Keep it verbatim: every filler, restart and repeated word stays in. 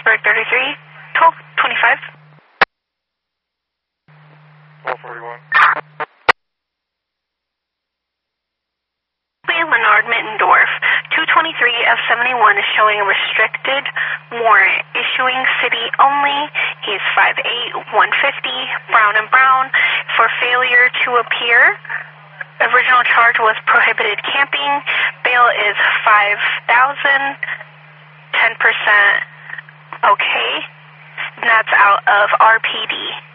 Pittsburgh thirty-three, twelve twenty-five. twelve forty-one. Leonard Mittendorf, two twenty-three F seventy-one is showing a restricted warrant, issuing city only. He's five eight, one fifty, brown and brown, for failure to appear. Original charge was prohibited camping. Bail is five thousand, ten percent okay. And that's out of R P D.